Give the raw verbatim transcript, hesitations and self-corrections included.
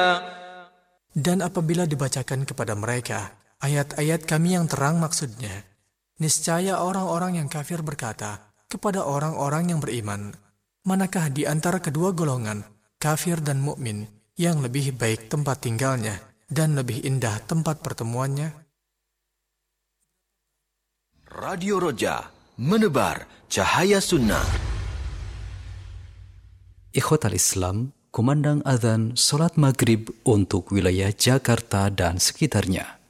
Dan apabila dibacakan kepada mereka ayat-ayat kami yang terang maksudnya, niscaya orang-orang yang kafir berkata kepada orang-orang yang beriman, manakah di antara kedua golongan, kafir dan mukmin, yang lebih baik tempat tinggalnya dan lebih indah tempat pertemuannya? Radio Roja, menebar cahaya sunnah. Ikhwatal Islam, kumandang azan salat maghrib untuk wilayah Jakarta dan sekitarnya.